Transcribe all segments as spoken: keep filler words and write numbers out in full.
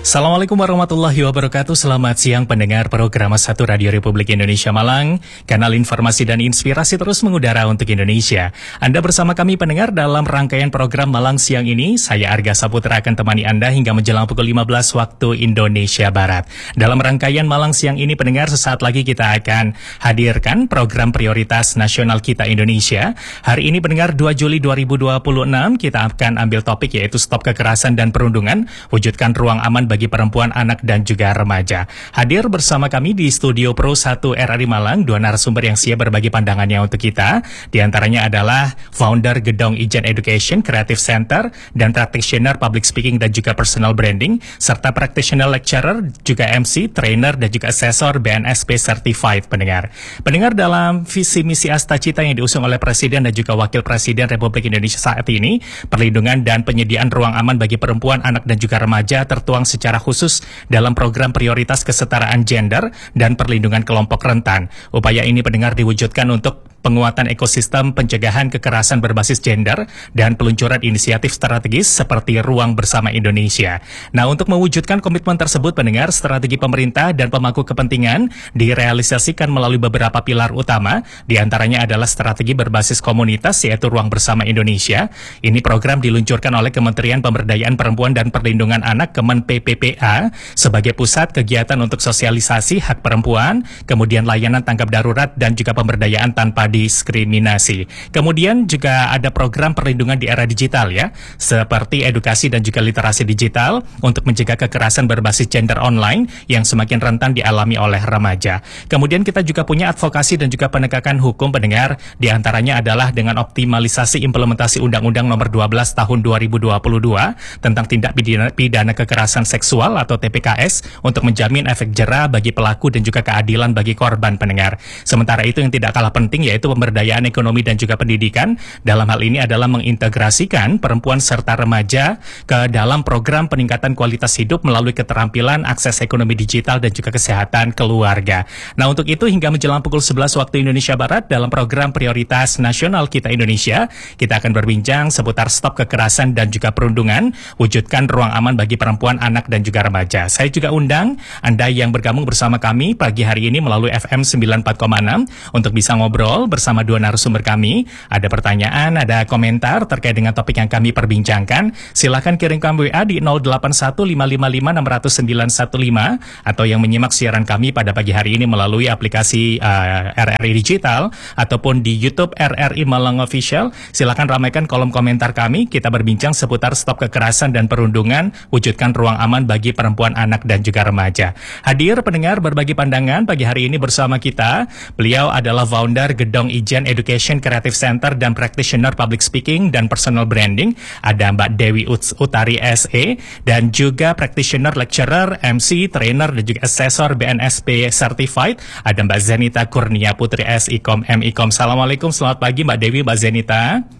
Assalamualaikum warahmatullahi wabarakatuh. Selamat siang pendengar program satu Radio Republik Indonesia Malang. Kanal informasi dan inspirasi terus mengudara untuk Indonesia. Anda bersama kami pendengar dalam rangkaian program Malang siang ini. Saya Arga Saputra akan temani Anda hingga menjelang pukul lima belas waktu Indonesia Barat. Dalam rangkaian Malang siang ini pendengar, sesaat lagi kita akan hadirkan program prioritas nasional kita Indonesia. Hari ini pendengar dua Juli dua ribu dua puluh enam kita akan ambil topik yaitu stop kekerasan dan perundungan, wujudkan ruang aman bagi perempuan, anak, dan juga remaja. Hadir bersama kami di Studio Pro satu R R I Malang, dua narasumber yang siap berbagi pandangannya untuk kita. Di antaranya adalah founder Gedong Ijen Education Creative Center dan practitioner public speaking dan juga personal branding, serta practitioner lecturer, juga M C, trainer, dan juga asesor B N S P Certified pendengar. Pendengar, dalam visi misi Asta Cita yang diusung oleh Presiden dan juga Wakil Presiden Republik Indonesia saat ini, perlindungan dan penyediaan ruang aman bagi perempuan, anak, dan juga remaja tertuang secara khusus dalam program prioritas kesetaraan gender dan perlindungan kelompok rentan. Upaya ini pendengar diwujudkan untuk penguatan ekosistem pencegahan kekerasan berbasis gender dan peluncuran inisiatif strategis seperti Ruang Bersama Indonesia. Nah, untuk mewujudkan komitmen tersebut pendengar, strategi pemerintah dan pemangku kepentingan direalisasikan melalui beberapa pilar utama, diantaranya adalah strategi berbasis komunitas yaitu Ruang Bersama Indonesia. Ini program diluncurkan oleh Kementerian Pemberdayaan Perempuan dan Perlindungan Anak Kemen P P P A sebagai pusat kegiatan untuk sosialisasi hak perempuan, kemudian layanan tanggap darurat dan juga pemberdayaan tanpa diskriminasi. Kemudian juga ada program perlindungan di era digital ya, seperti edukasi dan juga literasi digital untuk mencegah kekerasan berbasis gender online yang semakin rentan dialami oleh remaja. Kemudian kita juga punya advokasi dan juga penegakan hukum pendengar, di antaranya adalah dengan optimalisasi implementasi Undang-Undang Nomor dua belas Tahun dua ribu dua puluh dua tentang tindak pidana, pidana kekerasan seksual atau T P K S untuk menjamin efek jera bagi pelaku dan juga keadilan bagi korban pendengar. Sementara itu yang tidak kalah penting yaitu pemberdayaan ekonomi dan juga pendidikan. Dalam hal ini adalah mengintegrasikan perempuan serta remaja ke dalam program peningkatan kualitas hidup melalui keterampilan, akses ekonomi digital dan juga kesehatan keluarga. Nah, untuk itu hingga menjelang pukul sebelas waktu Indonesia Barat dalam program prioritas nasional kita Indonesia, kita akan berbincang seputar stop kekerasan dan juga perundungan, wujudkan ruang aman bagi perempuan, anak, dan juga remaja. Saya juga undang Anda yang bergabung bersama kami pagi hari ini melalui F M sembilan puluh empat koma enam untuk bisa ngobrol bersama dua narasumber kami. Ada pertanyaan, ada komentar terkait dengan topik yang kami perbincangkan, silakan kirimkan W A di nol delapan satu lima lima lima enam nol nol sembilan satu lima atau yang menyimak siaran kami pada pagi hari ini melalui aplikasi uh, R R I Digital ataupun di YouTube R R I Malang Official. Silakan ramaikan kolom komentar kami. Kita berbincang seputar stop kekerasan dan perundungan, wujudkan ruang aman bagi perempuan, anak, dan juga remaja. Hadir pendengar berbagi pandangan pagi hari ini bersama kita. Beliau adalah founder Gedong Ijen Education Creative Center dan practitioner public speaking dan personal branding. Ada Mbak Dewi Utari S E dan juga practitioner lecturer, M C, trainer dan juga asesor B N S P Certified. Ada Mbak Zenita Kurnia Putri S I Kom M I Kom. Assalamualaikum, selamat pagi Mbak Dewi, Mbak Zenita.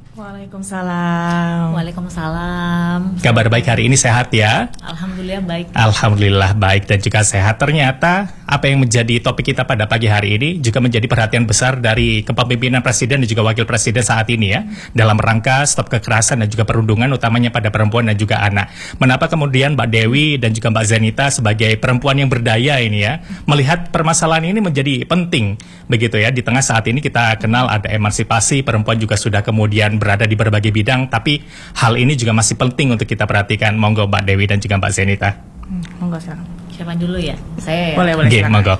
Waalaikumsalam. Waalaikumsalam. Kabar baik hari ini, sehat ya? Alhamdulillah baik. Alhamdulillah baik dan juga sehat. Ternyata apa yang menjadi topik kita pada pagi hari ini juga menjadi perhatian besar dari kepemimpinan Presiden dan juga Wakil Presiden saat ini ya, dalam rangka stop kekerasan dan juga perundungan utamanya pada perempuan dan juga anak. Mengapa kemudian Mbak Dewi dan juga Mbak Zenita sebagai perempuan yang berdaya ini ya, melihat permasalahan ini menjadi penting begitu ya, di tengah saat ini kita kenal ada emansipasi, perempuan juga sudah kemudian berada di berbagai bidang, tapi hal ini juga masih penting untuk kita perhatikan. Monggo Mbak Dewi dan juga Mbak Zenita. Hmm, monggo silakan. Siapa dulu ya? Saya ya? Boleh, boleh. Oke, monggo.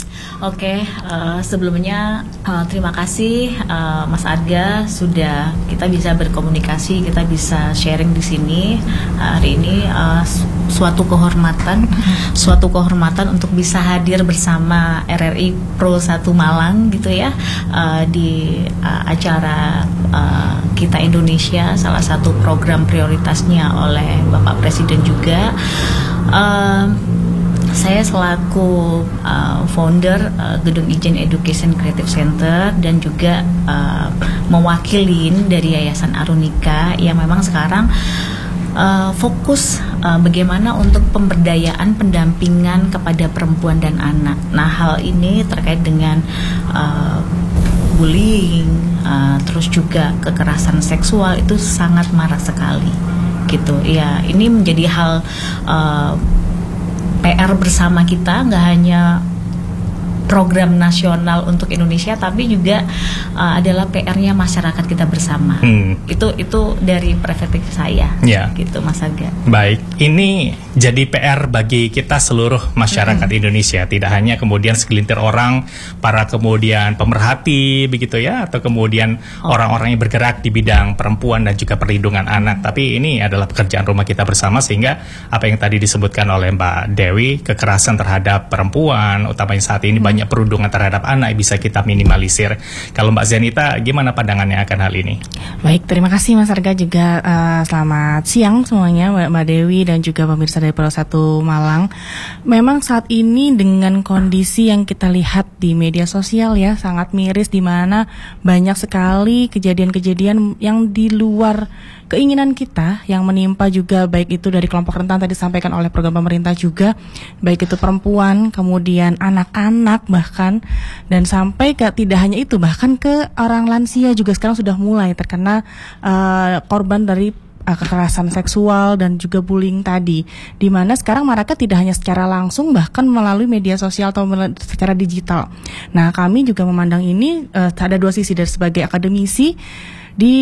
Oke, uh, sebelumnya uh, terima kasih uh, Mas Arga sudah kita bisa berkomunikasi, kita bisa sharing di sini uh, hari ini. Uh, suatu kehormatan, suatu kehormatan untuk bisa hadir bersama R R I Pro satu Malang gitu ya, uh, di uh, acara uh, Kita Indonesia, salah satu program prioritasnya oleh Bapak Presiden juga. Uh, Saya selaku uh, founder uh, Gedong Ijen Education Creative Center dan juga uh, mewakili dari Yayasan Arunika yang memang sekarang uh, fokus uh, bagaimana untuk pemberdayaan pendampingan kepada perempuan dan anak. Nah, hal ini terkait dengan uh, bullying, uh, terus juga kekerasan seksual itu sangat marak sekali, gitu. Ya, ini menjadi hal uh, P R bersama kita, nggak hanya program nasional untuk Indonesia, tapi juga uh, adalah P R-nya masyarakat kita bersama. Hmm. Itu itu dari perspektif saya, ya. Gitu Mas Aga. Baik, ini jadi P R bagi kita seluruh masyarakat hmm. Indonesia, tidak hanya kemudian segelintir orang, para kemudian pemerhati begitu ya, atau kemudian oh. orang-orang yang bergerak di bidang perempuan dan juga perlindungan anak, tapi ini adalah pekerjaan rumah kita bersama, sehingga apa yang tadi disebutkan oleh Mbak Dewi, kekerasan terhadap perempuan, utamanya saat ini hmm. banyak perundungan terhadap anak bisa kita minimalisir. Kalau Mbak Zenita, gimana pandangannya akan hal ini? Baik, terima kasih Mas Arga, juga uh, selamat siang semuanya Mbak Dewi dan juga pemirsa dari Pro satu Malang. Memang saat ini dengan kondisi yang kita lihat di media sosial ya, sangat miris, di mana banyak sekali kejadian-kejadian yang di luar keinginan kita yang menimpa juga, baik itu dari kelompok rentan tadi disampaikan oleh program pemerintah juga, baik itu perempuan, kemudian anak-anak bahkan, dan sampai ke tidak hanya itu, bahkan ke orang lansia juga sekarang sudah mulai terkena uh, korban dari uh, kekerasan seksual dan juga bullying tadi, di mana sekarang mereka tidak hanya secara langsung, bahkan melalui media sosial atau secara digital. Nah, kami juga memandang ini uh, ada dua sisi, dari sebagai akademisi di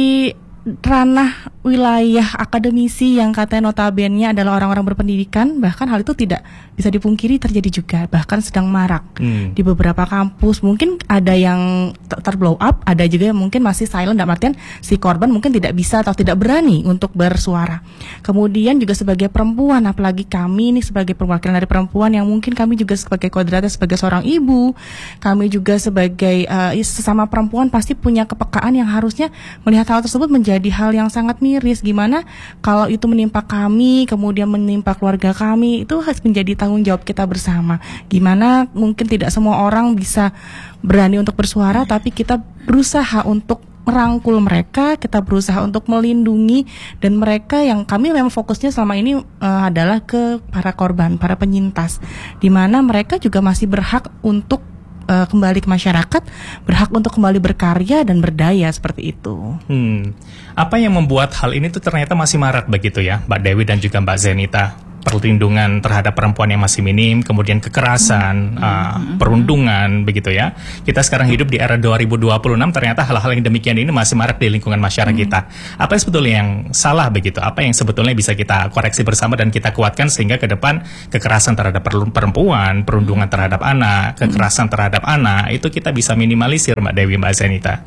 ranah wilayah akademisi yang katanya notabene adalah orang-orang berpendidikan, bahkan hal itu tidak bisa dipungkiri terjadi juga, bahkan sedang marak hmm. di beberapa kampus. Mungkin ada yang terblow up, ada juga yang mungkin masih silent, dalam artian si korban mungkin tidak bisa atau tidak berani untuk bersuara. Kemudian juga sebagai perempuan, apalagi kami ini sebagai perwakilan dari perempuan, yang mungkin kami juga sebagai kodratnya sebagai seorang ibu, kami juga sebagai uh, sesama perempuan pasti punya kepekaan yang harusnya melihat hal tersebut menjadi hal yang sangat miris. Gimana kalau itu menimpa kami, kemudian menimpa keluarga kami, itu harus menjadi tanggung jawab kita bersama. Gimana mungkin tidak semua orang bisa berani untuk bersuara, tapi kita berusaha untuk merangkul mereka, kita berusaha untuk melindungi, dan mereka yang kami memang fokusnya selama ini uh, adalah ke para korban, para penyintas, di mana mereka juga masih berhak untuk uh, kembali ke masyarakat, berhak untuk kembali berkarya dan berdaya seperti itu. Hmm. Apa yang membuat hal ini tuh ternyata masih marak begitu ya, Mbak Dewi dan juga Mbak Zenita? Perlindungan terhadap perempuan yang masih minim, kemudian kekerasan, hmm. uh, perundungan begitu ya. Kita sekarang hidup di era dua ribu dua puluh enam, ternyata hal-hal yang demikian ini masih marak di lingkungan masyarakat hmm. kita. Apa yang sebetulnya yang salah begitu? Apa yang sebetulnya bisa kita koreksi bersama dan kita kuatkan sehingga ke depan kekerasan terhadap perempuan, perundungan terhadap anak, kekerasan terhadap anak itu kita bisa minimalisir, Mbak Dewi, Mbak Zenita?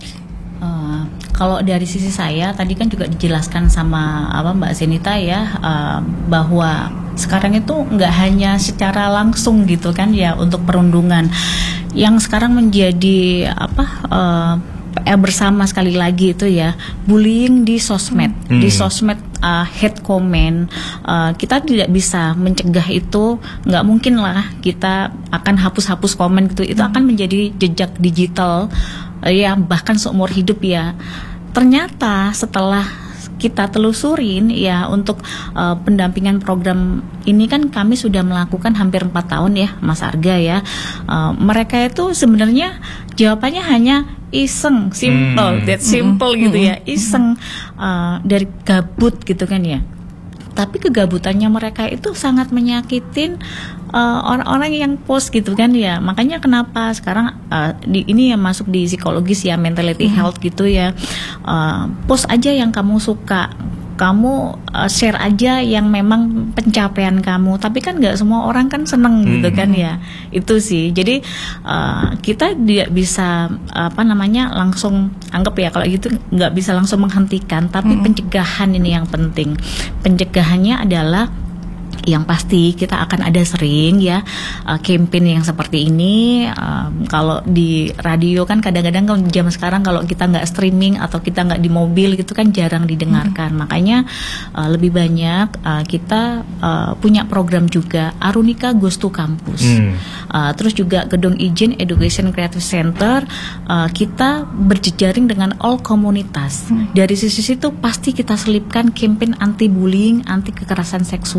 Uh, kalau dari sisi saya tadi kan juga dijelaskan sama apa Mbak Zenita ya, uh, bahwa sekarang itu nggak hanya secara langsung gitu kan ya untuk perundungan, yang sekarang menjadi apa uh, P R bersama sekali lagi itu ya, bullying di sosmed, hmm. di sosmed, uh, hate comment, uh, kita tidak bisa mencegah itu, nggak mungkin lah kita akan hapus-hapus komen gitu, itu hmm. akan menjadi jejak digital uh, ya bahkan seumur hidup ya. Ternyata setelah kita telusurin ya untuk uh, pendampingan program ini kan kami sudah melakukan hampir empat tahun ya Mas Arga ya. Uh, mereka itu sebenarnya jawabannya hanya iseng, simple, hmm. that simple hmm. gitu ya, iseng, uh, dari gabut gitu kan ya. Tapi kegabutannya mereka itu sangat menyakitin uh, orang-orang yang post gitu kan ya. Makanya kenapa sekarang uh, di, ini yang masuk di psikologis ya, mentality mm-hmm. health gitu ya. Uh, post aja yang kamu suka, kamu uh, share aja yang memang pencapaian kamu. Tapi kan nggak semua orang kan seneng hmm. gitu kan ya. Itu sih. Jadi uh, kita tidak bisa apa namanya langsung anggap ya kalau gitu nggak bisa langsung menghentikan. Tapi hmm. pencegahan ini yang penting. Pencegahannya adalah yang pasti kita akan ada sering ya uh, campaign yang seperti ini. Um, kalau di radio kan kadang-kadang kalau jam sekarang kalau kita nggak streaming atau kita nggak di mobil gitu kan jarang didengarkan. Hmm. Makanya uh, lebih banyak uh, kita uh, punya program juga Arunika Goes to Campus. Hmm. Uh, terus juga Gedung Ijen Education Creative Center, uh, kita berjejaring dengan all komunitas. Hmm. Dari sisi situ pasti kita selipkan campaign anti bullying, anti kekerasan seksual.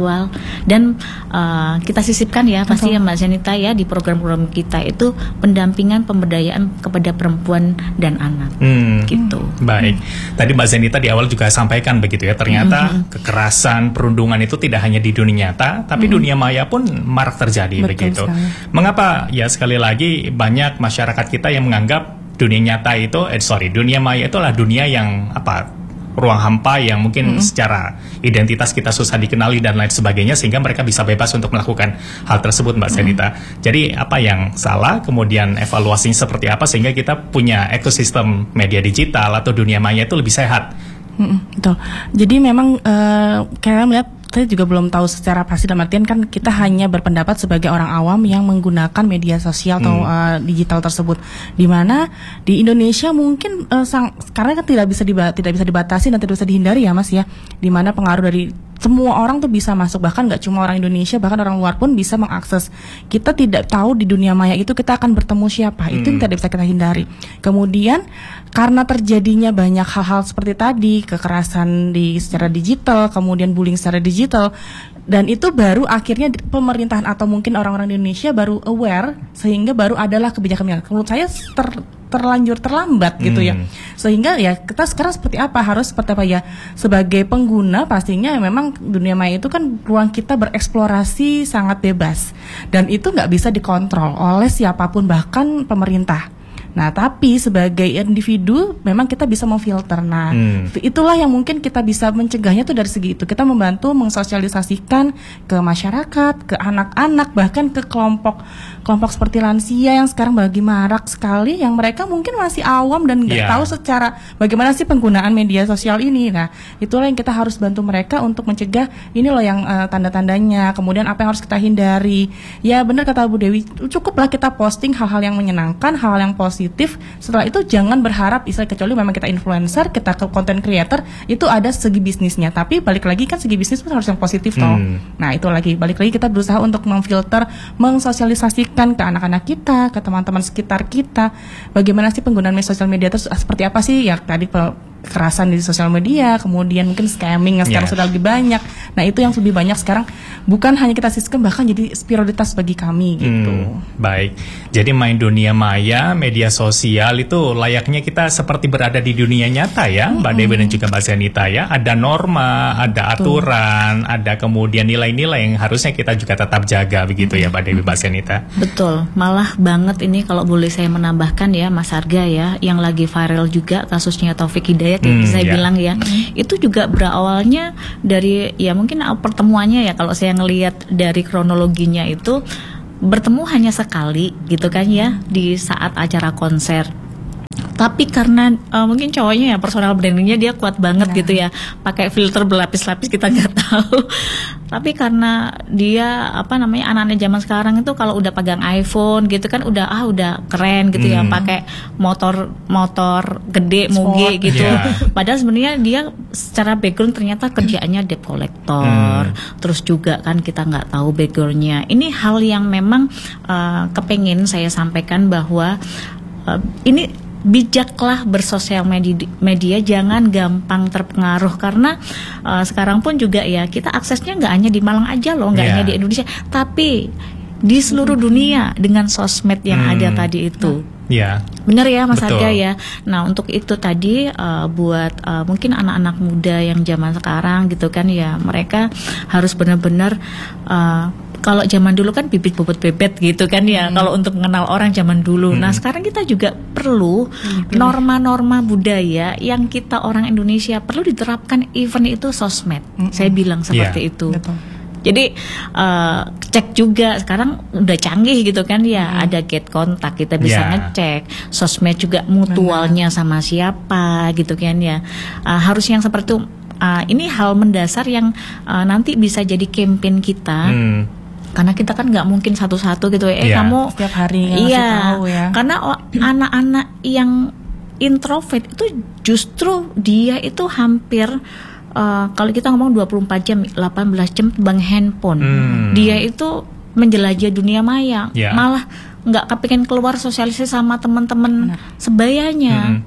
Dan uh, kita sisipkan ya pasti ya Mbak Zenita ya di program-program kita itu pendampingan pemberdayaan kepada perempuan dan anak. Hmm. Gitu. Baik. Tadi Mbak Zenita di awal juga sampaikan begitu ya. Ternyata mm-hmm. kekerasan, perundungan itu tidak hanya di dunia nyata, tapi mm-hmm. dunia maya pun marak terjadi. Betul begitu. Sekali. Mengapa ya sekali lagi banyak masyarakat kita yang menganggap dunia nyata itu, eh sorry, dunia maya itu adalah dunia yang apa, ruang hampa yang mungkin mm-hmm. secara identitas kita susah dikenali dan lain sebagainya, sehingga mereka bisa bebas untuk melakukan hal tersebut, Mbak Zenita. Mm-hmm. Jadi apa yang salah, kemudian evaluasinya seperti apa sehingga kita punya ekosistem media digital atau dunia maya itu lebih sehat. Mm-hmm, betul. Jadi memang uh, kalian melihat, saya juga belum tahu secara pasti, dalam artian kan kita hanya berpendapat sebagai orang awam yang menggunakan media sosial atau hmm. uh, digital tersebut. Di mana di Indonesia mungkin uh, sang, karena kan tidak bisa diba, tidak bisa dibatasi dan tidak bisa dihindari ya Mas ya. Di mana pengaruh dari semua orang tuh bisa masuk, bahkan nggak cuma orang Indonesia, bahkan orang luar pun bisa mengakses. Kita tidak tahu di dunia maya itu kita akan bertemu siapa, itu yang tidak bisa kita hindari. Kemudian karena terjadinya banyak hal-hal seperti tadi, kekerasan di secara digital, kemudian bullying secara digital, dan itu baru akhirnya pemerintahan atau mungkin orang-orang di Indonesia baru aware, sehingga baru adalah kebijakan. Menurut saya ter terlanjur terlambat gitu hmm. ya, sehingga ya kita sekarang seperti apa, harus seperti apa ya, sebagai pengguna pastinya memang dunia maya itu kan ruang kita bereksplorasi sangat bebas dan itu nggak bisa dikontrol oleh siapapun, bahkan pemerintah. Nah, tapi sebagai individu memang kita bisa memfilter. Nah, hmm. itulah yang mungkin kita bisa mencegahnya tuh dari segi itu. Kita membantu mengsosialisasikan ke masyarakat, ke anak-anak, bahkan ke kelompok kelompok seperti lansia yang sekarang bagi marak sekali, yang mereka mungkin masih awam dan nggak yeah. tahu secara bagaimana sih penggunaan media sosial ini. Nah, itulah yang kita harus bantu mereka untuk mencegah ini loh yang uh, tanda-tandanya, kemudian apa yang harus kita hindari. Ya benar kata Bu Dewi, cukuplah kita posting hal-hal yang menyenangkan, hal yang positif. Setelah itu jangan berharap, istilah kecuali memang kita influencer, kita ke content creator, itu ada segi bisnisnya. Tapi balik lagi kan segi bisnis pun harus yang positif toh. Hmm. Nah itu lagi, balik lagi kita berusaha untuk memfilter, mengsosialisasikan ke anak-anak kita, ke teman-teman sekitar kita, bagaimana sih penggunaan media sosial media terus seperti apa sih ya tadi kekerasan di sosial media, kemudian mungkin scamming yang sekarang yeah. sudah lebih banyak. Nah itu yang lebih banyak sekarang, bukan hanya kita sisihkan, bahkan jadi prioritas bagi kami gitu. Hmm, baik, jadi main dunia maya, media sosial itu layaknya kita seperti berada di dunia nyata ya, hmm. Mbak Dewi dan juga Mbak Zenita ya. Ada norma, ada aturan, Betul. ada kemudian nilai-nilai yang harusnya kita juga tetap jaga begitu ya Mbak Dewi, Mbak Zenita. Betul, malah banget ini kalau boleh saya menambahkan ya Mas Arga ya, yang lagi viral juga kasusnya Taufik Hidayat. Kayak hmm, saya yeah. bilang ya, hmm. itu juga berawalnya dari ya mungkin pertemuannya ya, kalau saya ngelihat dari kronologinya itu bertemu hanya sekali gitu kan ya, di saat acara konser. Tapi karena uh, mungkin cowoknya ya personal brandingnya dia kuat banget nah. gitu ya, pakai filter berlapis-lapis kita nggak tahu. Tapi karena dia apa namanya anak-anak zaman sekarang itu kalau udah pegang iPhone gitu kan udah ah udah keren gitu hmm. ya, pakai motor motor gede moge gitu. Yeah. Padahal sebenarnya dia secara background ternyata kerjaannya debt collector. Hmm. Terus juga kan kita nggak tahu backgroundnya. Ini hal yang memang uh, kepengen saya sampaikan bahwa uh, ini bijaklah bersosial media, media jangan gampang terpengaruh, karena uh, sekarang pun juga ya kita aksesnya nggak hanya di Malang aja loh, nggak yeah. hanya di Indonesia, tapi di seluruh dunia dengan sosmed yang hmm. ada tadi itu. Ya, benar ya Mas Arga ya. Nah untuk itu tadi uh, buat uh, mungkin anak-anak muda yang zaman sekarang gitu kan ya, mereka harus benar-benar uh, kalau zaman dulu kan bibit bobot bebet gitu kan ya, hmm. kalau untuk mengenal orang zaman dulu. Hmm. Nah sekarang kita juga perlu hmm. norma-norma budaya yang kita orang Indonesia perlu diterapkan, even itu sosmed. Hmm. Saya bilang seperti yeah. itu. Betul. Jadi uh, cek juga sekarang udah canggih gitu kan ya, hmm. ada get kontak, kita bisa yeah. ngecek sosmed juga mutualnya Benar. sama siapa gitu kan ya. Uh, harus yang seperti itu. Uh, ini hal mendasar yang uh, nanti bisa jadi campaign kita. Hmm. Karena kita kan nggak mungkin satu-satu gitu ya. Eh yeah. kamu setiap hari iya, tahu ya. Karena oh, anak-anak yang introvert itu justru dia itu hampir uh, kalau kita ngomong dua puluh empat jam, delapan belas jam bang handphone. Hmm. Dia itu menjelajah dunia maya. Yeah. Malah nggak kepingin keluar sosialisasi sama teman-teman sebayanya. Hmm.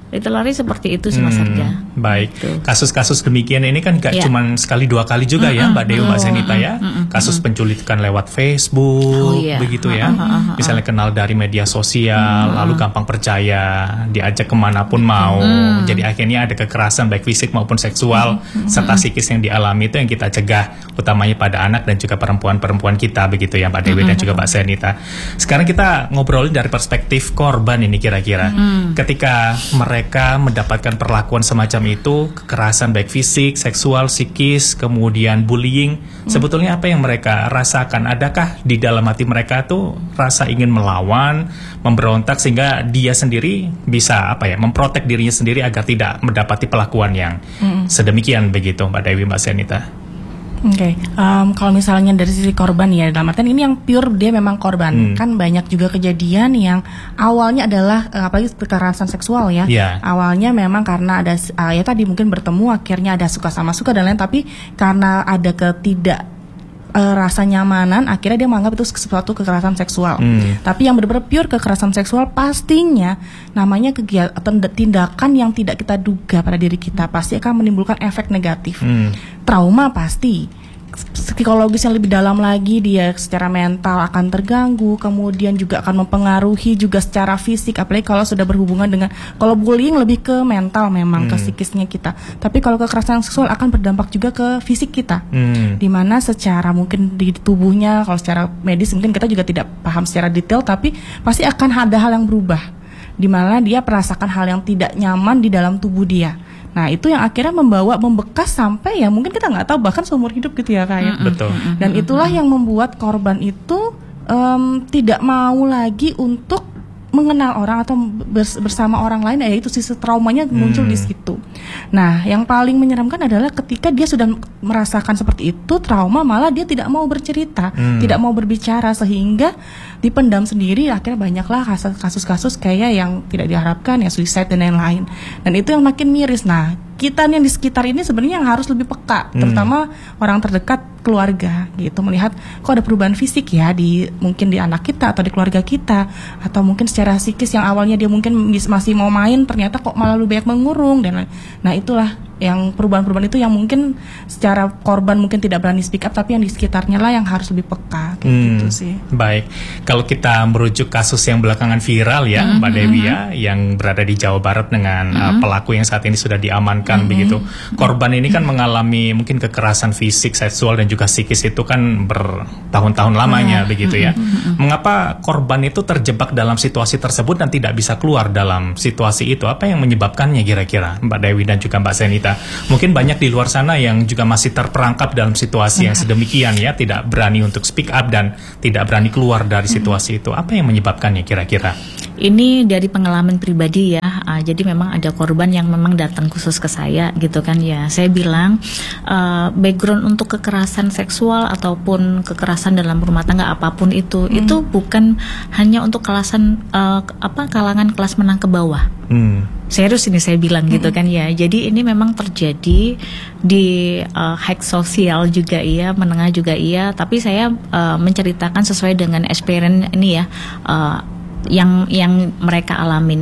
literally seperti itu sih Mas Arga. Hmm, baik. Gitu. Kasus-kasus demikian ini kan gak Ya. cuma sekali dua kali juga Mm-mm. ya Mbak Dewi, Mbak Oh, Senita ya. mm-mm. Kasus penculikan lewat Facebook, Oh, iya. begitu ya. Mm-mm. Misalnya kenal dari media sosial, lalu gampang percaya, diajak kemanapun mau. Mm. Jadi akhirnya ada kekerasan baik fisik maupun seksual serta psikis yang dialami, itu yang kita cegah, utamanya pada anak dan juga perempuan-perempuan kita, begitu ya Mbak Dewi dan juga Mbak Senita. Sekarang kita ngobrolin dari perspektif korban ini kira-kira. Ketika mereka mendapatkan perlakuan semacam itu, kekerasan baik fisik, seksual, psikis, kemudian bullying, sebetulnya apa yang mereka rasakan? Adakah di dalam hati mereka tuh rasa ingin melawan, memberontak sehingga dia sendiri bisa apa ya, memprotek dirinya sendiri agar tidak mendapati perlakuan yang sedemikian, begitu Mbak Dewi, Mbak Senita? Oke, okay. um, kalau misalnya dari sisi korban ya, dalam artian ini yang pure dia memang korban. Hmm. Kan banyak juga kejadian yang awalnya adalah uh, apalagi kekerasan seksual ya. Yeah. Awalnya memang karena ada uh, ya tadi mungkin bertemu akhirnya ada suka sama suka dan lain, tapi karena ada ketidak uh, rasa nyamanan akhirnya dia menganggap itu sesuatu kekerasan seksual. Hmm. Tapi yang benar-benar pure kekerasan seksual pastinya namanya kegiatan tindakan yang tidak kita duga pada diri kita, pasti akan menimbulkan efek negatif. Hmm. Trauma pasti, psikologis yang lebih dalam lagi, dia secara mental akan terganggu, kemudian juga akan mempengaruhi juga secara fisik, apalagi kalau sudah berhubungan dengan, kalau bullying lebih ke mental memang, Hmm. ke psikisnya kita. Tapi kalau kekerasan seksual akan berdampak juga ke fisik kita, Hmm. dimana secara mungkin di tubuhnya, kalau secara medis mungkin kita juga tidak paham secara detail, tapi pasti akan ada hal yang berubah, dimana dia merasakan hal yang tidak nyaman di dalam tubuh dia. Nah itu yang akhirnya membawa membekas sampai ya mungkin kita nggak tahu bahkan seumur hidup gitu ya kayak. Betul. Dan itulah yang membuat korban itu em, tidak mau lagi untuk mengenal orang atau bers- bersama orang lain, ya itu sisi traumanya muncul Hmm. di situ. Nah, yang paling menyeramkan adalah ketika dia sudah merasakan seperti itu, trauma, malah dia tidak mau bercerita, Hmm. tidak mau berbicara, sehingga dipendam sendiri. Akhirnya banyaklah kasus- kasus-kasus kayak yang tidak diharapkan, ya suicide dan lain-lain. Dan itu yang makin miris. Nah, kita nih yang di sekitar ini sebenarnya yang harus lebih peka, Hmm. terutama orang terdekat, keluarga gitu, melihat kok ada perubahan fisik ya di mungkin di anak kita atau di keluarga kita, atau mungkin secara psikis yang awalnya dia mungkin bis- masih mau main, ternyata kok malah lebih banyak mengurung dan lain. Nah itulah yang perubahan-perubahan itu yang mungkin secara korban mungkin tidak berani speak up, tapi yang di sekitarnya lah yang harus lebih peka kayak Hmm, gitu sih. Baik, kalau kita merujuk kasus yang belakangan viral ya, Mm-hmm. Mbak Dewi ya, yang berada di Jawa Barat dengan uh, pelaku yang saat ini sudah diamankan begitu. Korban ini kan mengalami mungkin kekerasan fisik, seksual dan juga psikis itu kan bertahun-tahun lamanya begitu ya. Mengapa korban itu terjebak dalam situasi tersebut dan tidak bisa keluar dalam situasi itu? Apa yang menyebabkannya kira-kira, Mbak Dewi dan juga Mbak Senita? Mungkin banyak di luar sana yang juga masih terperangkap dalam situasi yang sedemikian ya, tidak berani untuk speak up dan tidak berani keluar dari situasi itu. Apa yang menyebabkannya kira-kira? Ini dari pengalaman pribadi ya, uh, jadi memang ada korban yang memang datang khusus ke saya gitu kan ya. Saya bilang uh, background untuk kekerasan seksual ataupun kekerasan dalam rumah tangga apapun itu, Hmm. itu bukan hanya untuk kelasan uh, apa kalangan kelas menang ke bawah. Hmm. Serius ini saya bilang gitu kan ya. Jadi ini memang terjadi di uh, hak sosial juga iya, menengah juga iya. Tapi saya uh, menceritakan sesuai dengan experience ini ya. Uh, yang yang mereka alamin.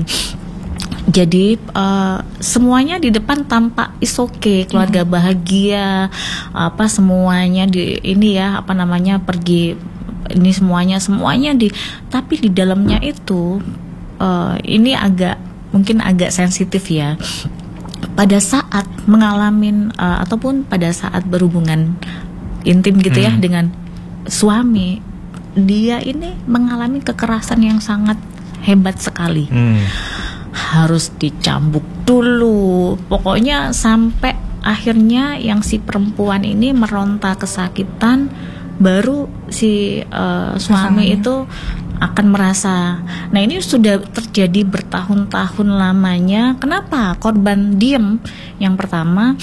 Jadi uh, semuanya di depan tampak is okay, keluarga bahagia, apa semuanya di ini ya apa namanya pergi ini semuanya semuanya di, tapi di dalamnya itu uh, ini agak mungkin agak sensitif ya. Pada saat mengalami uh, ataupun pada saat berhubungan intim gitu ya Hmm. dengan suami, dia ini mengalami kekerasan yang sangat hebat sekali. Hmm. Harus dicambuk dulu. Pokoknya sampai akhirnya yang si perempuan ini meronta kesakitan, baru si uh, suami Pasangannya. itu akan merasa. Nah, ini sudah terjadi bertahun-tahun lamanya. Kenapa korban diem? Yang pertama,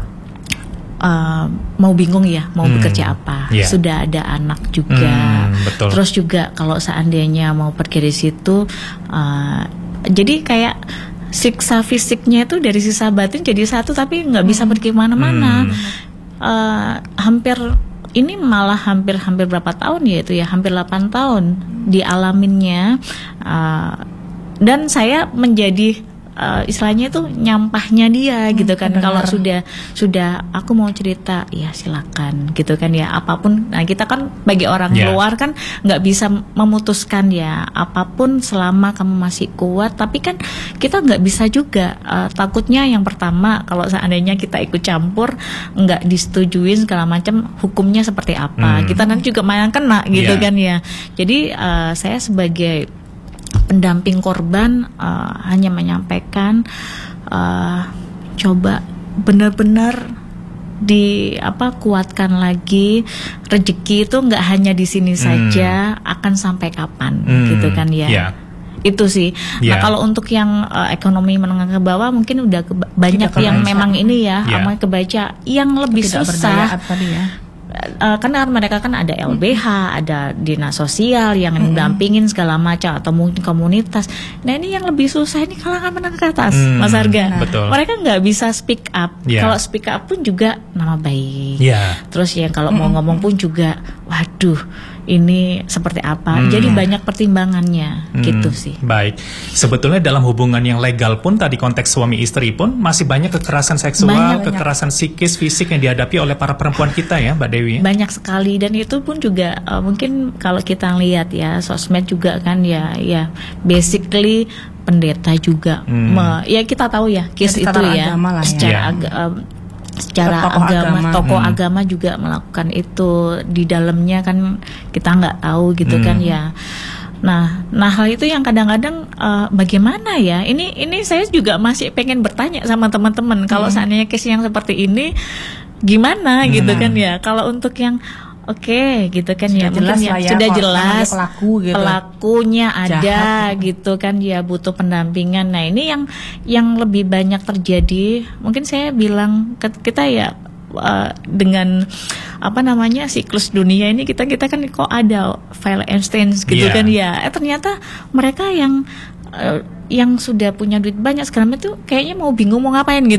Uh, mau bingung ya mau Hmm, bekerja apa, yeah. sudah ada anak juga, Hmm, betul. terus juga kalau seandainya mau pergi dari situ, uh, jadi kayak siksa fisiknya itu dari sisa batin jadi satu, tapi nggak bisa pergi kemana-mana. Hmm. Uh, hampir ini malah hampir-hampir berapa tahun ya itu ya, hampir delapan tahun dialaminnya, uh, dan saya menjadi uh, istilahnya itu nyampahnya dia Hmm, gitu kan. benar. Kalau sudah sudah aku mau cerita, ya silakan gitu kan ya, apapun. Nah kita kan bagi orang Yeah. luar kan nggak bisa memutuskan ya apapun selama kamu masih kuat. Tapi kan kita nggak bisa juga, uh, takutnya yang pertama kalau seandainya kita ikut campur nggak disetujuin segala macam, hukumnya seperti apa, Hmm. kita nanti juga malah kena gitu Yeah. kan ya. Jadi uh, saya sebagai pendamping korban uh, hanya menyampaikan, uh, coba benar-benar di apa kuatkan lagi, rezeki itu nggak hanya di sini Hmm. saja, akan sampai kapan Hmm, gitu kan ya. ya. Itu sih. Ya. Nah kalau untuk yang uh, ekonomi menengah ke bawah mungkin udah keba- banyak Tidak yang kebaca. memang ini ya, Ya. ama kebaca yang lebih Tidak susah. berdayaan tadi ya. Uh, karena mereka kan ada L B H, ada dinas sosial yang mendampingin segala macam, atau mungkin komunitas. Nah ini yang lebih susah ini kalangan menengah ke atas, Hmm, Mas Arga. betul. Mereka nggak bisa speak up. Yeah. Kalau speak up pun juga nama baik. Ya. Terus yang kalau mau ngomong pun juga, waduh, ini seperti apa. Hmm. Jadi banyak pertimbangannya, Hmm, gitu sih. Baik. Sebetulnya dalam hubungan yang legal pun tadi konteks suami istri pun masih banyak kekerasan seksual, Banyak. kekerasan psikis, fisik yang dihadapi oleh para perempuan kita ya, Mbak Dewi. Ya? Banyak sekali, dan itu pun juga uh, mungkin kalau kita lihat ya sosmed juga kan ya, ya basically pendeta juga, Hmm. me- ya kita tahu ya case Jadi itu tata ya, agama lah ya. secara Ya. aga- um, secara Tokoh agama, agama. tokoh Hmm. agama juga melakukan itu, di dalamnya kan kita nggak tahu gitu Hmm. kan ya. Nah, nah hal itu yang kadang-kadang uh, bagaimana ya? Ini ini saya juga masih pengen bertanya sama teman-teman, kalau seandainya case yang seperti ini gimana gitu Hmm. kan ya? Kalau untuk yang oke gitu kan ya, Sudah jelas mungkin lah ya, sudah kalau jelas namanya pelaku gitu. pelakunya ada Jahat. gitu kan ya, butuh pendampingan. Nah ini yang yang lebih banyak terjadi. Mungkin saya bilang ke kita ya, uh, dengan apa namanya siklus dunia ini, kita kita kan kok ada file Einstein gitu Iya. kan ya. Eh ternyata mereka yang uh, yang sudah punya duit banyak sekarang itu kayaknya mau bingung mau ngapain gitu.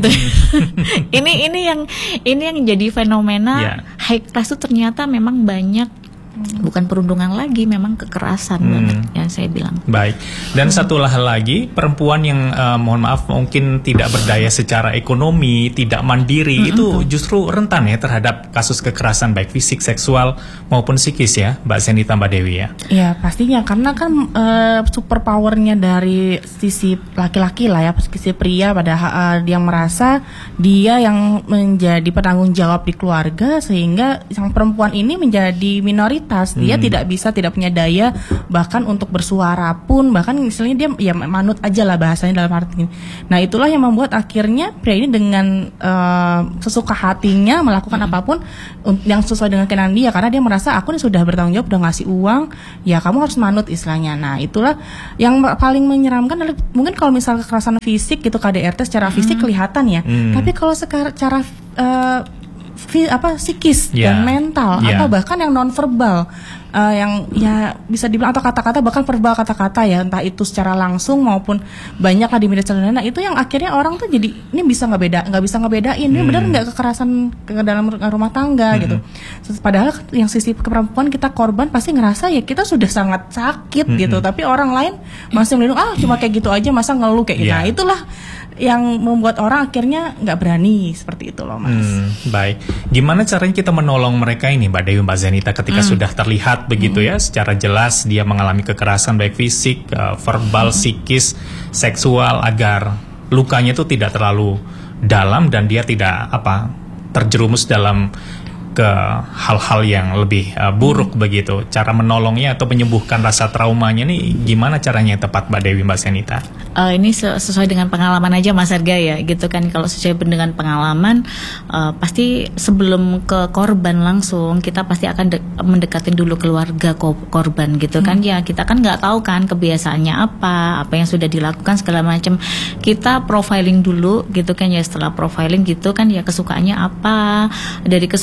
ini ini yang ini yang jadi fenomena Iya. high class itu ternyata memang banyak, bukan perundungan lagi, memang kekerasan Hmm. banget yang saya bilang. Baik. Dan satu hal lagi, perempuan yang eh, mohon maaf mungkin tidak berdaya secara ekonomi, tidak mandiri, itu justru rentan ya terhadap kasus kekerasan baik fisik, seksual maupun psikis ya, Mbak Zenita, Mbak Dewi ya. Iya pastinya, karena kan uh, super powernya dari sisi laki-laki lah ya, sisi pria pada uh, dia merasa dia yang menjadi penanggung jawab di keluarga, sehingga sang perempuan ini menjadi minoritas. Dia Hmm. tidak bisa, tidak punya daya bahkan untuk bersuara pun, bahkan misalnya dia ya manut aja lah bahasanya dalam arti ini. Nah itulah yang membuat akhirnya pria ini dengan uh, sesuka hatinya melakukan apapun un- yang sesuai dengan keinginan dia, karena dia merasa aku nih sudah bertanggung jawab, udah ngasih uang, ya kamu harus manut istilahnya. Nah itulah yang paling menyeramkan adalah mungkin kalau misal kekerasan fisik gitu, K D R T secara fisik kelihatan ya, Hmm. tapi kalau secara uh, fi- apa psikis Ya. dan mental Ya. atau bahkan yang non verbal, uh, yang ya bisa dibilang, atau kata-kata, bahkan verbal kata-kata ya, entah itu secara langsung maupun banyak lah di media sosial. Nah itu yang akhirnya orang tuh jadi ini bisa nggak beda nggak bisa ngebedain ini Hmm. benar nggak kekerasan ke dalam rumah tangga Hmm. gitu. Padahal yang sisi perempuan, kita korban pasti ngerasa ya kita sudah sangat sakit Hmm. gitu, tapi orang lain masih melindungi, ah cuma kayak gitu aja, masa ngeluh kayak gitu. Ya. Nah itulah yang membuat orang akhirnya nggak berani seperti itu loh Mas. Hmm, baik. Gimana caranya kita menolong mereka ini, Mbak Dewi, Mbak Zenita, ketika sudah terlihat begitu ya, secara jelas dia mengalami kekerasan baik fisik, uh, verbal, psikis, seksual, agar lukanya itu tidak terlalu dalam dan dia tidak apa terjerumus dalam ke hal-hal yang lebih uh, buruk begitu. Cara menolongnya atau menyembuhkan rasa traumanya nih gimana caranya yang tepat, Mbak Dewi, Mbak Zenita? Uh, ini se- sesuai dengan pengalaman aja Mas Arga ya, gitu kan. Kalau sesuai dengan pengalaman, uh, pasti sebelum ke korban langsung kita pasti akan de- mendekatin dulu keluarga ko- korban gitu kan ya. Kita kan nggak tahu kan kebiasaannya apa, apa yang sudah dilakukan segala macam. Kita profiling dulu gitu kan ya. Setelah profiling gitu kan ya, kesukaannya apa, dari kesukaannya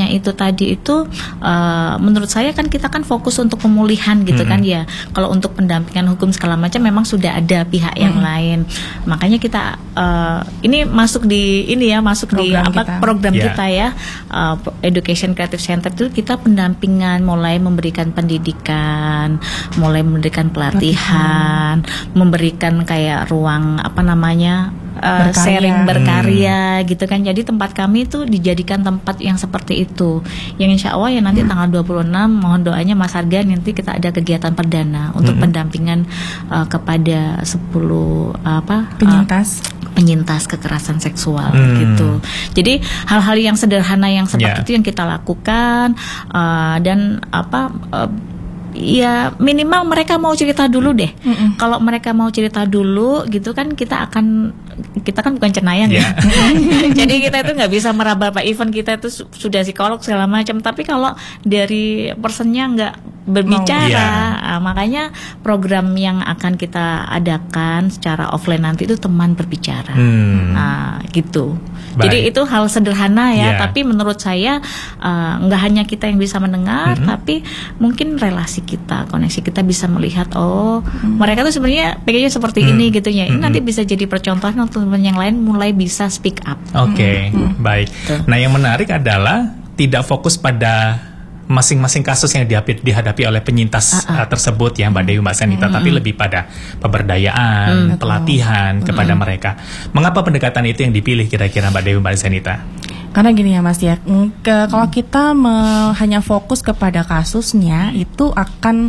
kasusnya itu tadi itu uh, menurut saya kan kita kan fokus untuk pemulihan gitu mm-hmm. kan ya. Kalau untuk pendampingan hukum segala macam memang sudah ada pihak yang mm-hmm. lain. Makanya kita uh, ini masuk di ini ya masuk program di apa kita. program yeah. kita ya uh, Education Creative Center itu kita pendampingan mulai memberikan pendidikan, mulai memberikan pelatihan, pelatihan. memberikan kayak ruang apa namanya Uh, sharing berkarya hmm. gitu kan. Jadi tempat kami itu dijadikan tempat yang seperti itu. Yang insya Allah ya nanti hmm. tanggal dua puluh enam mohon doanya Mas Arga nanti kita ada kegiatan perdana untuk hmm. pendampingan uh, kepada sepuluh uh, apa penyintas uh, penyintas kekerasan seksual hmm. gitu. Jadi hal-hal yang sederhana yang seperti yeah. itu yang kita lakukan uh, dan apa uh, ya minimal mereka mau cerita dulu deh. Mm-mm. Kalau mereka mau cerita dulu gitu kan kita akan kita kan bukan cenayang yeah. ya. Jadi kita itu nggak bisa meraba-raba, event kita itu su- sudah psikolog segala macam. Tapi kalau dari personnya nggak berbicara, yeah. nah, makanya program yang akan kita adakan secara offline nanti itu teman berbicara. Hmm. Nah, gitu. Baik. Jadi itu hal sederhana ya, yeah. tapi menurut saya uh, nggak hanya kita yang bisa mendengar, mm-hmm. tapi mungkin relasi kita, koneksi kita bisa melihat oh mm-hmm. mereka tuh sebenarnya pengennya seperti mm-hmm. ini gitu ya. Ini mm-hmm. nanti bisa jadi percontohan untuk teman yang lain mulai bisa speak up. Oke, okay. mm-hmm. baik. Tuh. Nah yang menarik adalah tidak fokus pada masing-masing kasus yang dihadapi, dihadapi oleh penyintas uh-uh. uh, tersebut ya Mbak Dewi, Mbak Sanita, mm-hmm. tapi lebih pada pemberdayaan, mm-hmm. pelatihan mm-hmm. kepada mereka. Mengapa pendekatan itu yang dipilih kira-kira Mbak Dewi, Mbak Sanita? Karena gini ya Mas ya, ke, kalau kita me, hanya fokus kepada kasusnya itu akan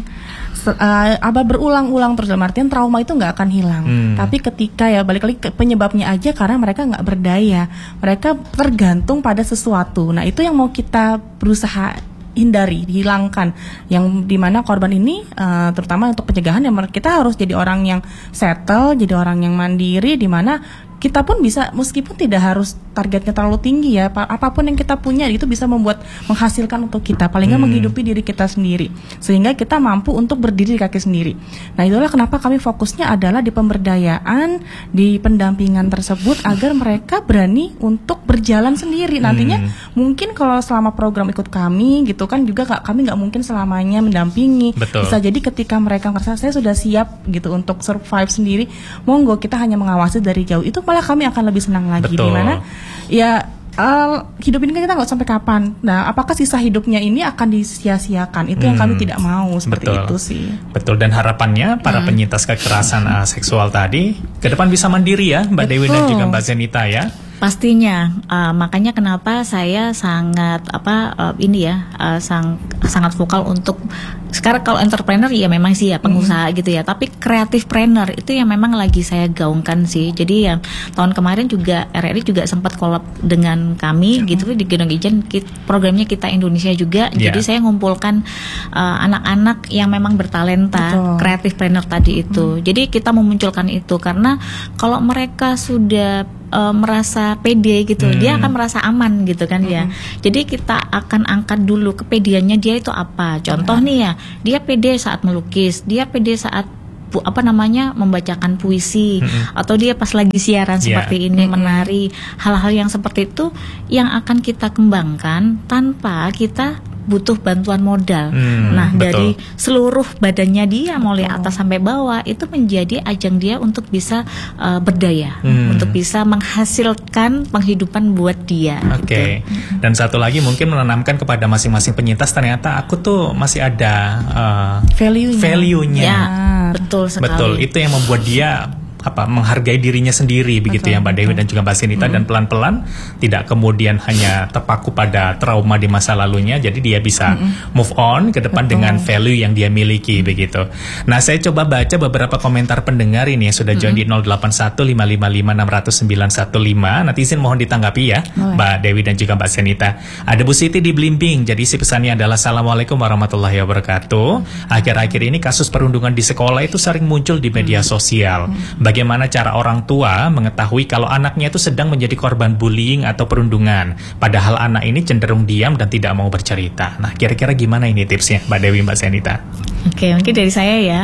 uh, apa berulang-ulang terus, dalam artian trauma itu nggak akan hilang. Hmm. Tapi ketika ya balik lagi ke penyebabnya aja karena mereka nggak berdaya, mereka tergantung pada sesuatu. Nah itu yang mau kita berusaha hindari, dihilangkan, yang dimana korban ini uh, terutama untuk pencegahan ya kita harus jadi orang yang settle, jadi orang yang mandiri, dimana kita pun bisa meskipun tidak harus targetnya terlalu tinggi ya, apapun yang kita punya itu bisa membuat menghasilkan untuk kita, paling nggak hmm. menghidupi diri kita sendiri sehingga kita mampu untuk berdiri di kaki sendiri. Nah itulah kenapa kami fokusnya adalah di pemberdayaan, di pendampingan tersebut agar mereka berani untuk berjalan sendiri. Nantinya hmm. mungkin kalau selama program ikut kami gitu kan juga gak, kami nggak mungkin selamanya mendampingi. Betul. Bisa jadi ketika mereka merasa saya sudah siap gitu untuk survive sendiri, monggo kita hanya mengawasi dari jauh, itu malah kami akan lebih senang lagi. Betul. Dimana ya uh, hidup ini kan kita nggak sampai kapan. Nah apakah sisa hidupnya ini akan disia-siakan, itu hmm. yang kami tidak mau seperti Betul. Itu sih. Betul, dan harapannya para hmm. penyintas kekerasan uh, seksual tadi ke depan bisa mandiri ya Mbak Betul. Dewi dan juga Mbak Zenita ya. Pastinya, uh, makanya kenapa saya sangat apa uh, ini ya uh, sang, sangat vokal untuk sekarang kalau entrepreneur ya memang sih ya pengusaha mm-hmm. gitu ya, tapi creative planner itu yang memang lagi saya gaungkan sih. Jadi yang tahun kemarin juga R R I juga sempat collab dengan kami mm-hmm. gitu di Gendong Ijen, programnya Kita Indonesia juga. Yeah. Jadi saya ngumpulkan uh, anak-anak yang memang bertalenta, Betul. Creative planner tadi itu. Mm-hmm. Jadi kita memunculkan itu karena kalau mereka sudah Uh, merasa pede gitu, hmm. dia akan merasa aman gitu kan hmm. ya. Jadi kita akan angkat dulu kepediannya dia itu apa. Contoh hmm. nih ya, dia pede saat melukis, dia pede saat pu, apa namanya membacakan puisi, hmm. atau dia pas lagi siaran yeah. seperti ini hmm. menari. Hal-hal yang seperti itu yang akan kita kembangkan tanpa kita butuh bantuan modal. Hmm, nah betul. Dari seluruh badannya dia mulai atas sampai bawah itu menjadi ajang dia untuk bisa uh, berdaya, hmm. untuk bisa menghasilkan penghidupan buat dia. Oke. Okay. Gitu. Dan satu lagi mungkin menanamkan kepada masing-masing penyintas ternyata aku tuh masih ada uh, value-nya. value-nya. Ya, betul sekali. Betul. Itu yang membuat dia apa menghargai dirinya sendiri. Betul, begitu ya Mbak Dewi dan juga Mbak Sinita. Mm-hmm. Dan pelan-pelan tidak kemudian hanya terpaku pada trauma di masa lalunya, jadi dia bisa mm-hmm. move on ke depan. Betul. Dengan value yang dia miliki begitu. Nah saya coba baca beberapa komentar pendengar ini yang sudah join mm-hmm. di nol delapan satu lima lima lima enam nol nol sembilan satu lima. Nanti izin mohon ditanggapi ya. Boleh. Mbak Dewi dan juga Mbak Sinita. Ada Bu Siti di Blimbing, jadi si pesannya adalah Assalamualaikum warahmatullahi wabarakatuh. Mm-hmm. Akhir-akhir ini kasus perundungan di sekolah itu sering muncul di media mm-hmm. sosial. Mm-hmm. Bagaimana cara orang tua mengetahui kalau anaknya itu sedang menjadi korban bullying atau perundungan, padahal anak ini cenderung diam dan tidak mau bercerita. Nah, kira-kira gimana ini tipsnya, Mbak Dewi, Mbak Senita? Oke, mungkin dari saya ya,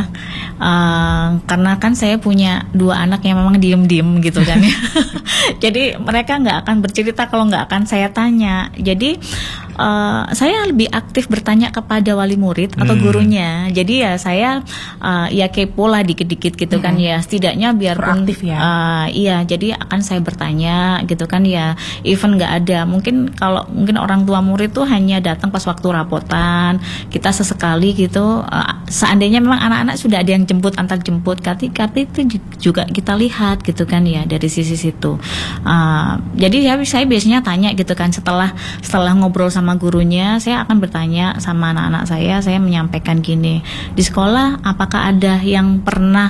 uh, karena kan saya punya dua anak yang memang diem-diem gitu kan ya. Jadi mereka nggak akan bercerita kalau nggak akan saya tanya. Jadi uh, saya lebih aktif bertanya kepada wali murid atau Hmm. gurunya. Jadi ya saya uh, ya kepo lah dikit-dikit gitu kan ya. Setidaknya biarpun Proaktif ya. uh, iya, jadi akan saya bertanya gitu kan ya. Even nggak ada, mungkin kalau mungkin orang tua murid tuh hanya datang pas waktu rapotan. Kita sesekali gitu. Uh, seandainya memang anak-anak sudah ada yang jemput antar jemput, tapi tapi itu juga kita lihat gitu kan ya dari sisi situ. Uh, jadi ya saya biasanya tanya gitu kan setelah setelah ngobrol sama gurunya, saya akan bertanya sama anak-anak saya, saya menyampaikan gini, di sekolah apakah ada yang pernah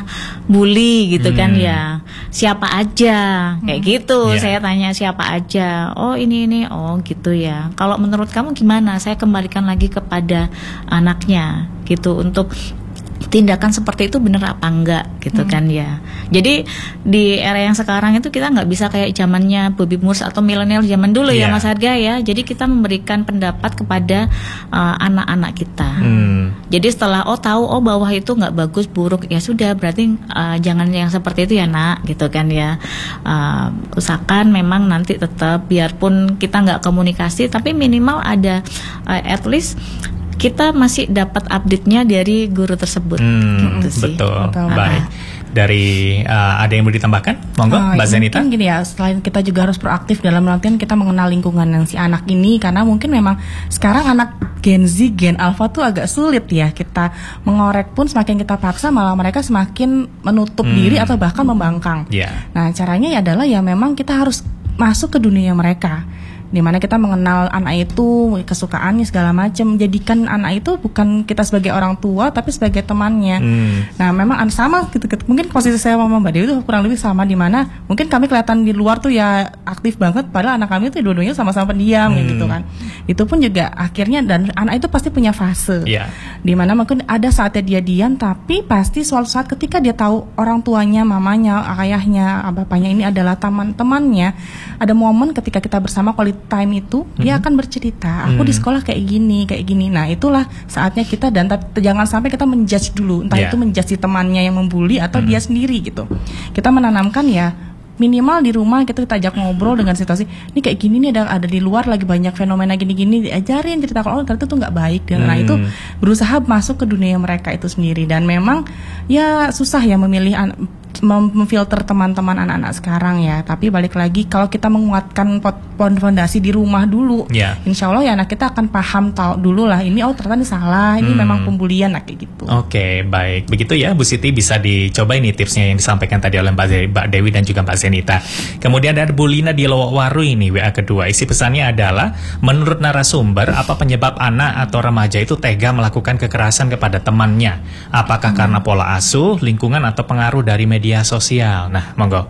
bully gitu Hmm. kan ya, siapa aja kayak gitu. Yeah. Saya tanya siapa aja, oh ini ini oh gitu ya. Kalau menurut kamu gimana? Saya kembalikan lagi kepada anaknya gitu untuk tindakan seperti itu bener apa enggak gitu Hmm. kan ya. Jadi di era yang sekarang itu kita nggak bisa kayak zamannya baby boomers atau milenial zaman dulu Yeah. ya Mas Harga ya. Jadi kita memberikan pendapat kepada uh, anak-anak kita. Hmm. Jadi setelah oh tahu oh bawah itu nggak bagus buruk, ya sudah berarti uh, jangan yang seperti itu ya nak gitu kan ya. Uh, usahakan memang nanti tetap biarpun kita nggak komunikasi tapi minimal ada uh, at least kita masih dapat update-nya dari guru tersebut. Hmm, Gitu sih. betul. Betul. Baik. Dari uh, ada yang mau ditambahkan? Monggo, Ah, Mbak Zenita. Mungkin gini ya, selain kita juga harus proaktif dalam artian kita mengenal lingkungan yang si anak ini, karena mungkin memang sekarang anak Gen Z, Gen Alpha tuh agak sulit ya kita mengorek pun semakin kita paksa malah mereka semakin menutup Hmm. diri atau bahkan membangkang. Iya. Nah caranya ya adalah ya memang kita harus masuk ke dunia mereka, dimana kita mengenal anak itu, kesukaannya segala macam, jadikan anak itu bukan kita sebagai orang tua tapi sebagai temannya. Hmm. Nah memang an- sama gitu, gitu. Mungkin posisi saya sama Mbak Dewi itu kurang lebih sama, di mana mungkin kami kelihatan di luar tuh ya aktif banget, padahal anak kami tuh dua-duanya sama-sama pendiam Hmm. gitu kan. Itu pun juga akhirnya, dan anak itu pasti punya fase Iya. di mana mungkin ada saatnya dia diam, tapi pasti suatu saat ketika dia tahu orang tuanya, mamanya, ayahnya, bapaknya ini adalah teman-temannya, ada momen ketika kita bersama quality time itu dia akan bercerita, aku di Mhm. sekolah kayak gini, kayak gini. Nah itulah saatnya kita, dan tapi jangan sampai kita menjudge dulu, entah Yeah. itu menjudge si temannya yang membuli atau Mhm. dia sendiri gitu. Kita menanamkan ya minimal di rumah kita, kita ajak ngobrol dengan situasi ini kayak gini nih, ada ada di luar lagi banyak fenomena gini-gini, diajarin cerita kalau oh, ternyata itu nggak baik, dan nah Hmm. itu berusaha masuk ke dunia mereka itu sendiri. Dan memang ya susah ya memilih an- mem- memfilter teman-teman anak-anak sekarang ya, tapi balik lagi kalau kita menguatkan pot- fondasi di rumah dulu, Ya. insya Allah ya anak kita akan paham tahu dulu lah ini oh ternyata ini salah, ini Hmm. memang pembulian, nah, kayak gitu. Oke, baik. Begitu ya, Bu Siti, bisa dicoba ini tipsnya yang disampaikan tadi oleh Mbak Dewi, Mbak Dewi dan juga Mbak Zenita. Kemudian ada Bu Lina di Lowowaru ini, W A kedua. Isi pesannya adalah, menurut narasumber, apa penyebab anak atau remaja itu tega melakukan kekerasan kepada temannya? Apakah karena pola asuh, lingkungan, atau pengaruh dari media sosial? Nah, monggo.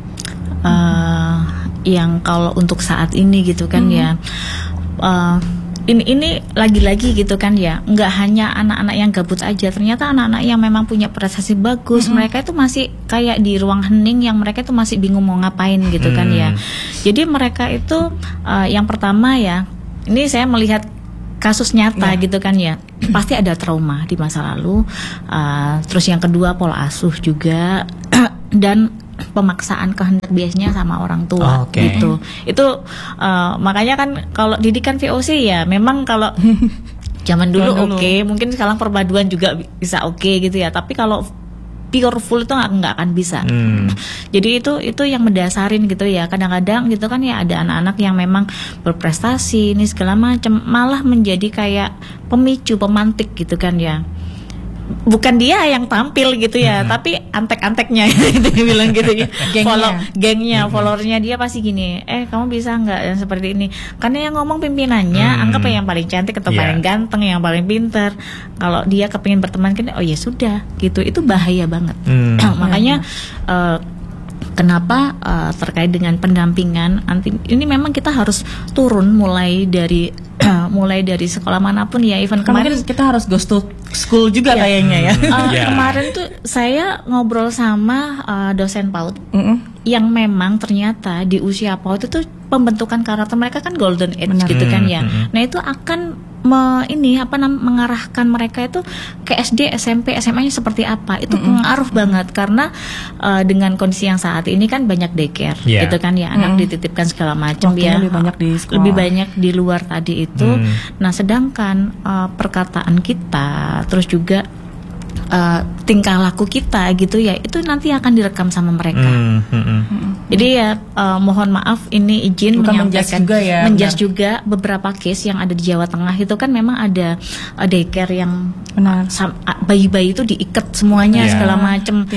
Uh, yang kalau untuk saat ini gitu kan ya, uh, ini ini lagi-lagi gitu kan ya, nggak hanya anak-anak yang gabut aja, ternyata anak-anak yang memang punya prestasi bagus, mereka itu masih kayak di ruang hening yang mereka itu masih bingung mau ngapain gitu kan ya. Hmm. Jadi mereka itu uh, yang pertama ya, ini saya melihat kasus nyata Ya. gitu kan ya, pasti ada trauma di masa lalu. Uh, terus yang kedua pola asuh juga dan pemaksaan kehendak biasanya sama orang tua Oke. gitu. Itu uh, makanya kan kalau didikan V O C ya memang kalau zaman dulu Zaman oke, dulu. mungkin sekarang perpaduan juga bisa oke gitu ya. Tapi kalau pure full itu nggak nggak akan bisa. Hmm. Jadi itu itu yang mendasarin gitu ya. Kadang-kadang gitu kan ya ada anak-anak yang memang berprestasi ini segala macam, malah menjadi kayak pemicu, pemantik gitu kan ya. Bukan dia yang tampil gitu ya, Hmm. tapi antek-anteknya gitu bilang gitu ya. Gengnya. Follow gengnya, Hmm. followernya dia pasti gini. Eh, kamu bisa nggak yang seperti ini? Karena yang ngomong pimpinannya, Hmm. anggap yang paling cantik atau Yeah. paling ganteng, yang paling pinter. Kalau dia kepingin berteman kan, oh ya sudah, gitu. Itu bahaya banget. Hmm. Makanya eh, kenapa eh, terkait dengan pendampingan anti ini memang kita harus turun mulai dari mulai dari sekolah manapun ya, even Kan kemarin mungkin kita harus go to school juga Iya. kayaknya ya. eh, Ya. kemarin tuh saya ngobrol sama eh, dosen PAUD Mm-mm. yang memang ternyata di usia PAUD itu tuh pembentukan karakter mereka kan golden age Benar. gitu kan ya. Hmm, hmm. Nah itu akan me, ini apa nam, mengarahkan mereka itu ke S D, S M P, S M A-nya seperti apa. Itu mm-hmm. pengaruh banget karena uh, dengan kondisi yang saat ini kan banyak daycare, yeah. gitu kan ya, anak mm-hmm. dititipkan segala macam ya. Lebih banyak di sekolah. Lebih banyak di luar tadi itu. Mm. Nah, sedangkan uh, perkataan kita terus juga Uh, tingkah laku kita gitu ya, itu nanti akan direkam sama mereka. Mm, mm, mm. Jadi ya uh, mohon maaf ini izin Bukan menyampaikan juga ya, menjas juga beberapa case yang ada di Jawa Tengah itu kan memang ada uh, daycare yang benar. Uh, bayi-bayi itu diikat semuanya yeah. segala macam.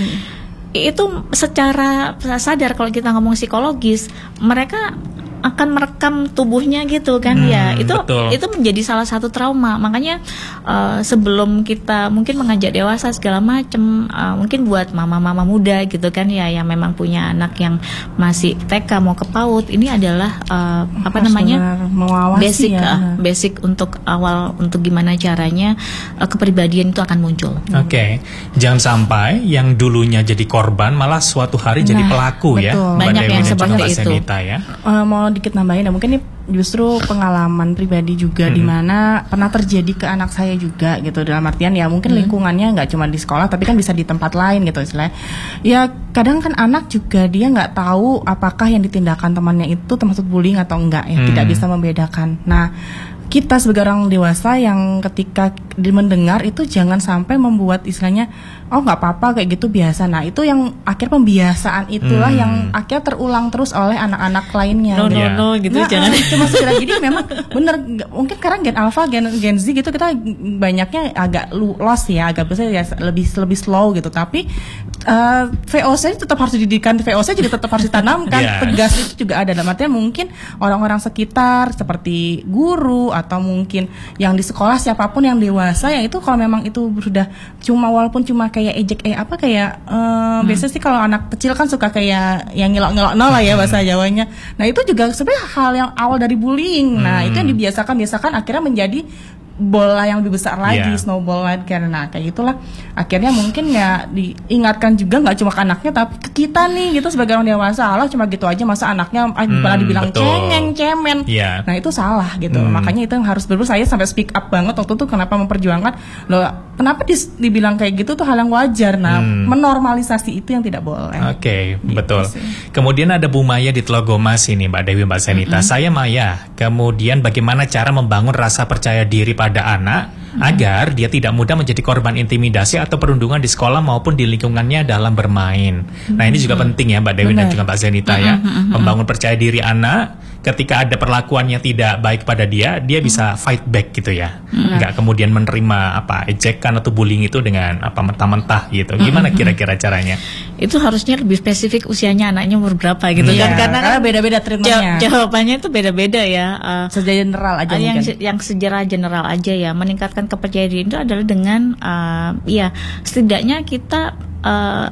Itu secara sadar kalau kita ngomong psikologis, mereka akan merekam tubuhnya gitu kan hmm, ya. Itu betul. Itu menjadi salah satu trauma. Makanya uh, sebelum kita mungkin mengajak dewasa segala macam, uh, mungkin buat mama-mama muda gitu kan ya yang memang punya anak yang masih T K mau ke PAUD, ini adalah uh, apa Harus namanya? basic ya. uh, basic untuk awal untuk gimana caranya uh, kepribadian itu akan muncul. Oke. Okay. Jangan sampai yang dulunya jadi korban malah suatu hari nah, jadi pelaku betul. ya. Banyak yang seperti itu. Senita, ya. Uh, mau dikit nambahin, nah mungkin ini justru pengalaman pribadi juga, hmm. di mana pernah terjadi ke anak saya juga gitu, dalam artian ya mungkin hmm. lingkungannya nggak cuma di sekolah tapi kan bisa di tempat lain gitu istilahnya. Ya kadang kan anak juga dia nggak tahu apakah yang ditindakan temannya itu termasuk bullying atau enggak ya, hmm. tidak bisa membedakan. Nah kita sebagai orang dewasa yang ketika mendengar itu jangan sampai membuat istilahnya oh nggak apa-apa kayak gitu biasa. Nah itu yang akhir pembiasaan itulah hmm. yang akhirnya terulang terus oleh anak-anak lainnya. No no no gitu nah, jangan. Cuma sekedar gini memang bener mungkin karena gen alpha gen gen Z gitu kita banyaknya agak lost ya, agak besar ya lebih lebih slow gitu. Tapi uh, V O C tetap harus dididikan, V O C juga tetap harus ditanamkan. Yeah. Tegas itu juga ada. Dalam artinya mungkin orang-orang sekitar seperti guru atau mungkin yang di sekolah siapapun yang dewasa yang itu kalau memang itu sudah cuma walaupun cuma kayak ejek eh apa kayak uh, hmm. biasanya sih kalau anak kecil kan suka kayak yang ngelok-ngelok no lah ya bahasa Jawanya. Nah itu juga sebenarnya hal yang awal dari bullying. Nah hmm. itu yang dibiasakan biasakan akhirnya menjadi bola yang lebih besar lagi, yeah. snowball lagi karena kayak gitulah akhirnya mungkin ya diingatkan juga nggak cuma ke anaknya tapi ke kita nih gitu sebagai orang dewasa. Allah cuma gitu aja masa anaknya hmm, malah dibilang betul. cengeng cemen, yeah. nah itu salah gitu. hmm. Makanya itu yang harus betul saya sampai speak up banget waktu itu kenapa memperjuangkan loh kenapa dis, dibilang kayak gitu tuh hal yang wajar. Nah hmm. menormalisasi itu yang tidak boleh. Oke okay, gitu betul sih. Kemudian ada Bu Maya di Telogomas ini Mbak Dewi, Mbak Senita. mm-hmm. Saya Maya, kemudian bagaimana cara membangun rasa percaya diri pada anak hmm. agar dia tidak mudah menjadi korban intimidasi atau perundungan di sekolah maupun di lingkungannya dalam bermain. Hmm. Nah ini juga penting ya Mbak Dewi Benar. dan juga Mbak Zenita hmm. ya, hmm. membangun percaya diri anak. Ketika ada perlakuan yang tidak baik pada dia, dia bisa fight back gitu ya, hmm. nggak kemudian menerima apa ejekan atau bullying itu dengan apa mentah-mentah gitu. Gimana kira-kira caranya? Itu harusnya lebih spesifik usianya anaknya umur berapa gitu yeah. kan, karena, karena beda-beda treatmentnya. Jawabannya itu beda-beda ya. Uh, Sejarah general aja yang mungkin. yang sejarah general aja ya. Meningkatkan kepercayaan diri itu adalah dengan uh, ya setidaknya kita uh,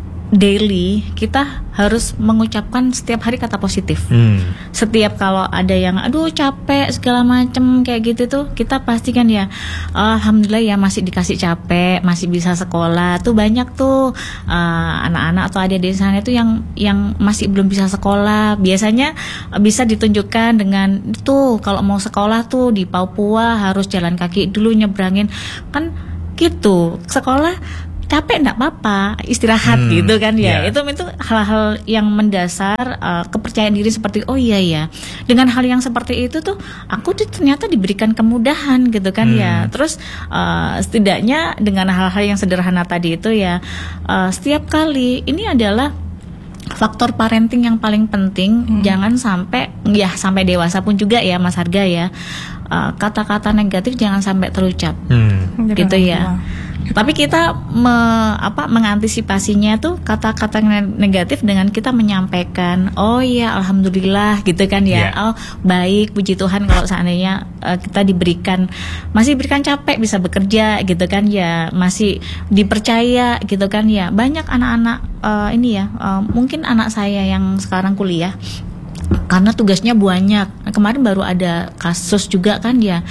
daily kita harus mengucapkan setiap hari kata positif. Hmm. Setiap kalau ada yang aduh capek segala macem kayak gitu tuh kita pastikan ya alhamdulillah ya masih dikasih capek, masih bisa sekolah. Tuh banyak tuh uh, anak-anak atau adik-adik di sana tuh yang yang masih belum bisa sekolah. Biasanya uh, bisa ditunjukkan dengan tuh kalau mau sekolah tuh di Papua harus jalan kaki dulu nyebrangin kan gitu. Sekolah capek enggak apa-apa, istirahat hmm, gitu kan ya. Yeah. Itu itu hal-hal yang mendasar uh, kepercayaan diri seperti oh iya ya. Dengan hal yang seperti itu tuh aku tuh ternyata diberikan kemudahan gitu kan hmm. ya. Terus uh, setidaknya dengan hal-hal yang sederhana tadi itu ya uh, setiap kali ini adalah faktor parenting yang paling penting. hmm. Jangan sampai ya sampai dewasa pun juga ya Mas Harga ya. Uh, kata-kata negatif jangan sampai terucap. Hmm. Gitu ya. Tapi kita me, apa, mengantisipasinya tuh kata-kata negatif dengan kita menyampaikan, oh ya alhamdulillah gitu kan ya, yeah. oh baik puji Tuhan kalau seandainya uh, kita diberikan masih diberikan capek bisa bekerja gitu kan ya, masih dipercaya gitu kan ya. Banyak anak-anak uh, ini ya, uh, mungkin anak saya yang sekarang kuliah karena tugasnya banyak. Kemarin baru ada kasus juga kan ya.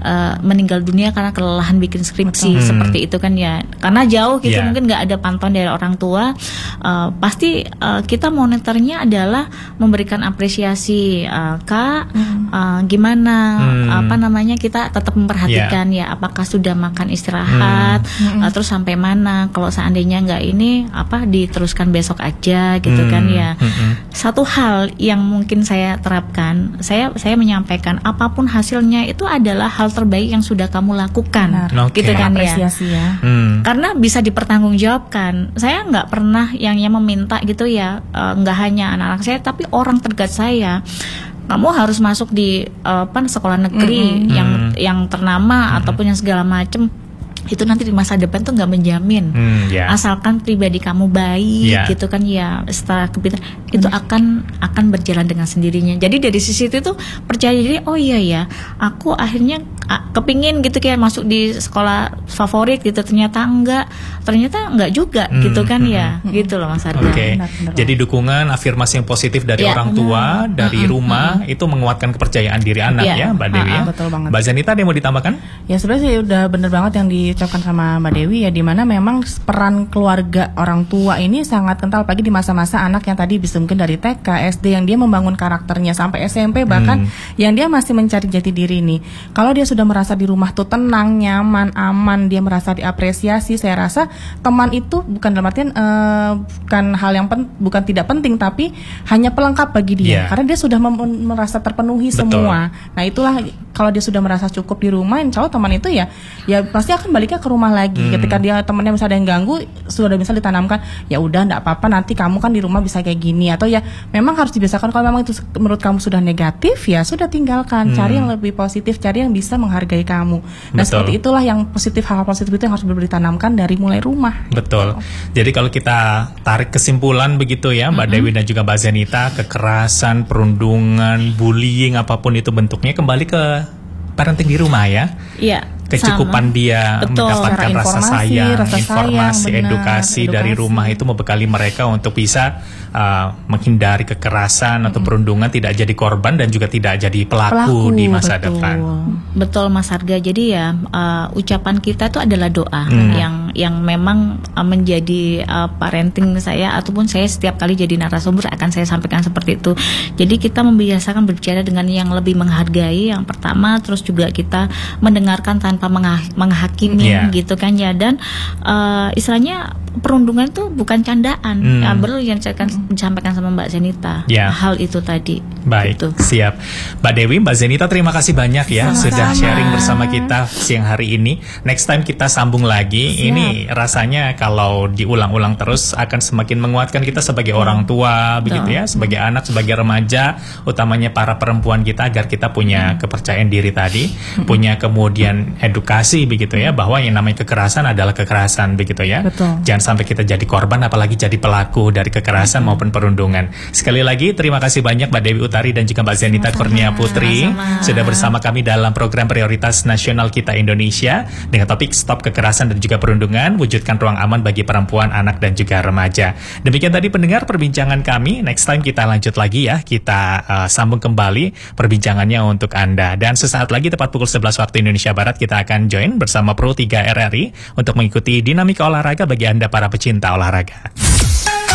uh, meninggal dunia karena kelelahan bikin skripsi hmm. seperti itu kan ya, karena jauh gitu, yeah. mungkin nggak ada pantauan dari orang tua. Uh, pasti uh, kita monitornya adalah memberikan apresiasi, uh, kak hmm. uh, gimana hmm. apa namanya, kita tetap memperhatikan yeah. ya apakah sudah makan istirahat, hmm. uh, terus sampai mana, kalau seandainya nggak ini apa diteruskan besok aja gitu hmm. kan ya. Hmm. Satu hal yang mungkin saya terapkan, saya saya menyampaikan apapun hasilnya itu adalah hal terbaik yang sudah kamu lakukan, okay. gitu kan ya. ya. Hmm. Karena bisa dipertanggungjawabkan. Saya nggak pernah yang yang meminta gitu ya, uh, nggak hanya anak-anak saya tapi orang terdekat saya. Kamu harus masuk di uh, apa sekolah negeri mm-hmm. yang yang ternama mm-hmm. ataupun yang segala macam. Itu nanti di masa depan tuh nggak menjamin, hmm, yeah. asalkan pribadi kamu baik, yeah. gitu kan ya. Setelah kepikiran itu hmm. akan akan berjalan dengan sendirinya. Jadi dari sisi itu tuh percaya diri. Oh iya ya, aku akhirnya a, kepingin gitu kayak masuk di sekolah favorit gitu. Ternyata enggak, ternyata enggak juga, hmm, gitu kan hmm, ya, hmm. gitu loh Mas Arga. Oke. Okay. Jadi dukungan, afirmasi yang positif dari yeah. orang tua, hmm. dari hmm. rumah hmm. itu menguatkan kepercayaan diri anak yeah. ya, Mbak Dewi. Uh, uh, betul banget. Mbak Zanita ada yang mau ditambahkan? Ya sebenarnya sih udah bener banget yang diucapkan sama Mbak Dewi ya, dimana memang peran keluarga orang tua ini sangat kental, pagi di masa-masa anak yang tadi bisa mungkin dari T K, S D yang dia membangun karakternya sampai S M P bahkan hmm. yang dia masih mencari jati diri nih. Kalau dia sudah merasa di rumah tuh tenang, nyaman, aman, dia merasa diapresiasi, saya rasa teman itu bukan dalam artian uh, bukan hal yang pen, bukan tidak penting, tapi hanya pelengkap bagi dia, yeah. karena dia sudah mem- merasa terpenuhi Betul. semua. Nah itulah kalau dia sudah merasa cukup di rumah, insya Allah teman itu ya ya pasti akan baliknya ke rumah lagi. Hmm. Ketika dia temannya bisa ada yang ganggu, sudah bisa ditanamkan, ya udah enggak apa-apa, nanti kamu kan di rumah bisa kayak gini, atau ya memang harus dibiasakan kalau memang itu menurut kamu sudah negatif, ya sudah tinggalkan, hmm. cari yang lebih positif, cari yang bisa menghargai kamu. Nah, Betul. seperti itulah yang positif, hal-hal positif itu yang harus ditanamkan dari mulai rumah. Betul. Gitu. Jadi kalau kita tarik kesimpulan begitu ya, Mbak mm-hmm. Dewi dan juga Mbak Zanita, kekerasan, perundungan, bullying apapun itu bentuknya kembali ke parenting di rumah ya. Iya. Kecukupan sama. dia Betul. mendapatkan rasa sayang, rasa informasi, sayang, edukasi, edukasi dari rumah itu membekali mereka untuk bisa uh, menghindari kekerasan atau perundungan, tidak jadi korban dan juga tidak jadi pelaku, pelaku di masa betul. depan. Betul Mas Arga. Jadi ya uh, ucapan kita itu adalah doa hmm. yang yang memang uh, menjadi uh, parenting saya ataupun saya setiap kali jadi narasumber akan saya sampaikan seperti itu. Jadi kita membiasakan berbicara dengan yang lebih menghargai yang pertama, terus juga kita mendengarkan tanpa Mengha- menghakimi yeah. gitu kan ya, dan uh, istilahnya perundungan itu bukan candaan, hmm. ya, perlu yang disampaikan sama Mbak Zanita yeah. hal itu tadi. Baik, gitu. Siap. Mbak Dewi, Mbak Zanita, terima kasih banyak ya Sama-sama. sudah sharing bersama kita siang hari ini. Next time kita sambung lagi. Siap. Ini rasanya kalau diulang-ulang terus akan semakin menguatkan kita sebagai hmm. orang tua, Betul. begitu ya, sebagai hmm. anak, sebagai remaja, utamanya para perempuan kita, agar kita punya hmm. kepercayaan diri tadi, hmm. punya kemudian edukasi begitu ya, bahwa yang namanya kekerasan adalah kekerasan begitu ya. Betul. Jangan sampai kita jadi korban, apalagi jadi pelaku dari kekerasan maupun perundungan. Sekali lagi terima kasih banyak Mbak Dewi Utari dan juga Mbak Zanita Kurnia Putri Sama-sama. sudah bersama kami dalam program prioritas nasional kita Indonesia dengan topik Stop Kekerasan dan juga Perundungan, wujudkan ruang aman bagi perempuan, anak dan juga remaja. Demikian tadi pendengar perbincangan kami. Next time kita lanjut lagi ya, kita uh, sambung kembali perbincangannya untuk Anda. Dan sesaat lagi tepat pukul sebelas waktu Indonesia Barat kita akan join bersama Pro tiga R R I untuk mengikuti dinamika olahraga bagi Anda para pecinta olahraga.